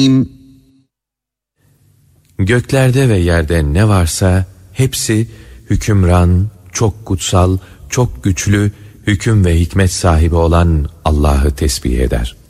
Göklerde ve yerde ne varsa hepsi hükümran, çok kutsal, çok güçlü, hüküm ve hikmet sahibi olan Allah'ı tesbih eder.